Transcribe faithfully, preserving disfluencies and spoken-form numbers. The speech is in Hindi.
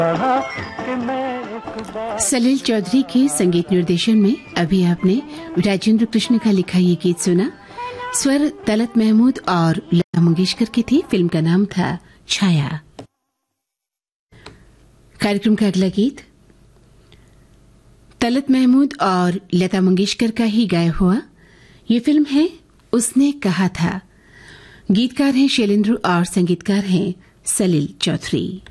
सलील चौधरी के संगीत निर्देशन में अभी आपने राजेंद्र कृष्ण का लिखा ये गीत सुना। स्वर तलत महमूद और लता मंगेशकर की थी। फिल्म का नाम था छाया। कार्यक्रम का अगला गीत तलत महमूद और लता मंगेशकर का ही गाया हुआ। ये फिल्म है उसने कहा था। गीतकार हैं शैलेंद्र और संगीतकार हैं सलील चौधरी।